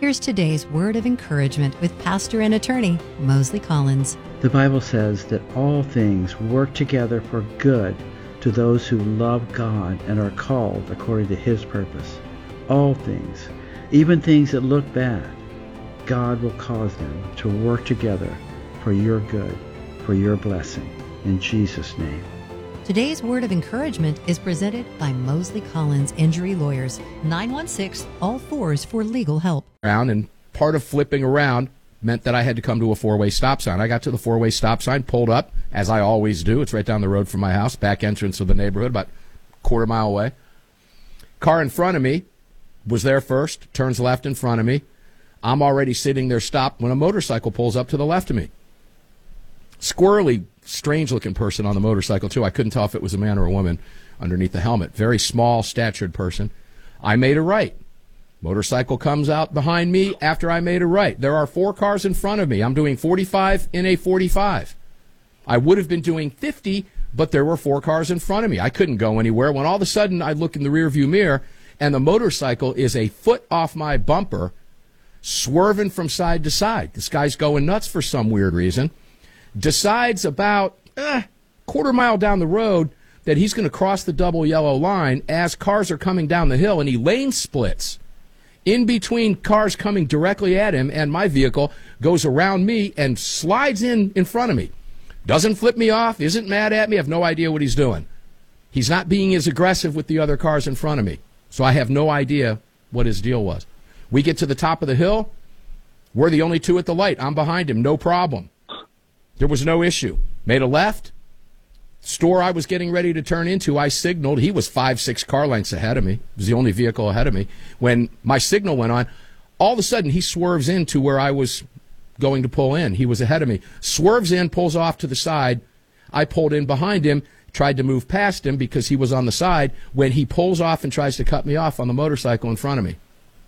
Here's today's word of encouragement with pastor and attorney Mosley Collins. The Bible says that all things work together for good to those who love God and are called according to His purpose. All things, even things that look bad, God will cause them to work together for your good, for your blessing. In Jesus' name. Today's word of encouragement is presented by Mosley Collins Injury Lawyers, 916-ALL-4s for legal help. And part of flipping around meant that I had to come to a four-way stop sign. I got to the four-way stop sign, pulled up, as I always do. It's right down the road from my house, back entrance of the neighborhood, about a quarter mile away. Car in front of me was there first, turns left in front of me. I'm already sitting there stopped when a motorcycle pulls up to the left of me. Squirrely, strange-looking person on the motorcycle, too. I couldn't tell if it was a man or a woman underneath the helmet. Very small-statured person. I made a right. Motorcycle comes out behind me after I made a right. There are 4 cars in front of me. I'm doing 45 in a 45. I would have been doing 50, but there were 4 cars in front of me. I couldn't go anywhere when all of a sudden I look in the rearview mirror and the motorcycle is a foot off my bumper, swerving from side to side. This guy's going nuts for some weird reason. Decides about quarter mile down the road that he's going to cross the double yellow line as cars are coming down the hill, and he lane splits in between cars coming directly at him, and my vehicle goes around me and slides in front of me. Doesn't flip me off, isn't mad at me, I have no idea what he's doing. He's not being as aggressive with the other cars in front of me, so I have no idea what his deal was. We get to the top of the hill. We're the only 2 at the light. I'm behind him, no problem. There was no issue. Made a left. Store I was getting ready to turn into, I signaled. He was 5-6 car lengths ahead of me. It was the only vehicle ahead of me. When my signal went on, all of a sudden he swerves into where I was going to pull in. He was ahead of me. Swerves in, pulls off to the side. I pulled in behind him, tried to move past him because he was on the side, when he pulls off and tries to cut me off on the motorcycle in front of me.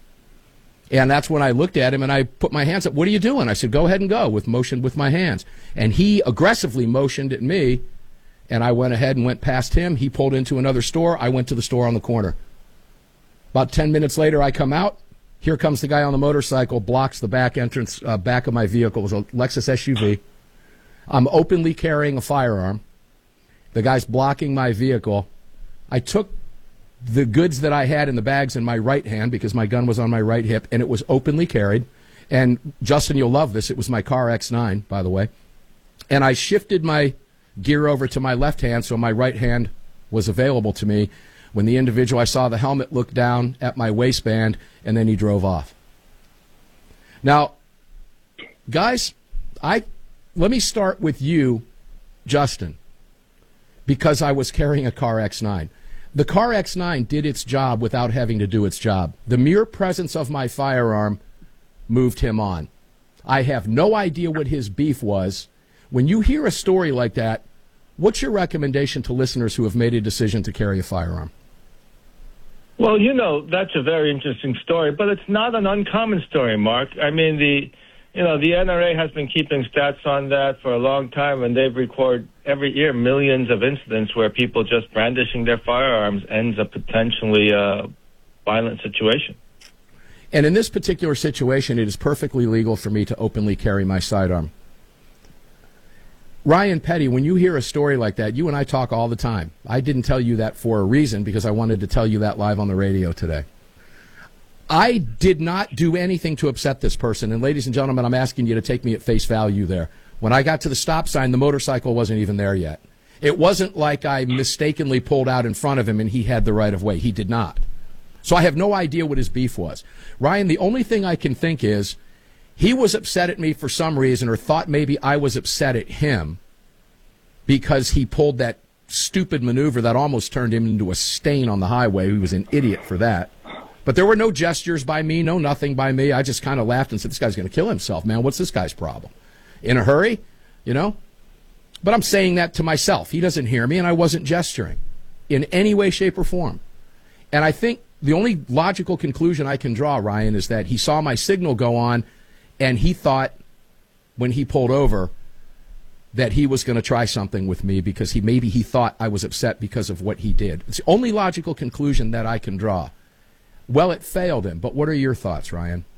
And that's when I looked at him and I put my hands up. What are you doing? I said, go ahead and go, with motion with my hands. And he aggressively motioned at me, and I went ahead and went past him. He pulled into another store. I went to the store on the corner. About 10 minutes later, I come out. Here comes the guy on the motorcycle, blocks the back entrance, back of my vehicle. It was a Lexus SUV. I'm openly carrying a firearm. The guy's blocking my vehicle. I took the goods that I had in the bags in my right hand because my gun was on my right hip, and it was openly carried. And, Justin, you'll love this. It was my car X9, by the way. And I shifted my gear over to my left hand so my right hand was available to me when the individual, I saw the helmet look down at my waistband, and then he drove off. Now, guys, let me start with you, Justin, because I was carrying a car X9. The car X9 did its job without having to do its job. The mere presence of my firearm moved him on. I have no idea what his beef was. When you hear a story like that, what's your recommendation to listeners who have made a decision to carry a firearm? Well, that's a very interesting story, but it's not an uncommon story, Mark. I mean, the NRA has been keeping stats on that for a long time, and they've recorded every year millions of incidents where people just brandishing their firearms ends a potentially violent situation. And in this particular situation, it is perfectly legal for me to openly carry my sidearm. Ryan Petty, when you hear a story like that, you and I talk all the time. I didn't tell you that for a reason, because I wanted to tell you that live on the radio today. I did not do anything to upset this person. And ladies and gentlemen, I'm asking you to take me at face value there. When I got to the stop sign, the motorcycle wasn't even there yet. It wasn't like I mistakenly pulled out in front of him and he had the right of way. He did not. So I have no idea what his beef was. Ryan, the only thing I can think is he was upset at me for some reason, or thought maybe I was upset at him because he pulled that stupid maneuver that almost turned him into a stain on the highway. He was an idiot for that. But there were no gestures by me, no nothing by me. I just kind of laughed and said, this guy's going to kill himself, man. What's this guy's problem? In a hurry, But I'm saying that to myself. He doesn't hear me, and I wasn't gesturing in any way, shape, or form. And I think the only logical conclusion I can draw, Ryan, is that he saw my signal go on, and he thought when he pulled over that he was going to try something with me because maybe he thought I was upset because of what he did. It's the only logical conclusion that I can draw. Well, it failed him, but what are your thoughts, Ryan?